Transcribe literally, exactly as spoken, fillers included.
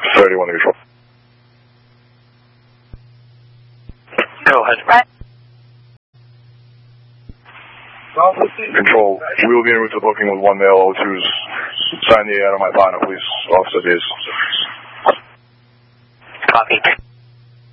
thirty-one to control. Go ahead. Right. Control, we will be en route to the booking with one male O two's. Sign the out of my partner, please. Officer Days. Copy.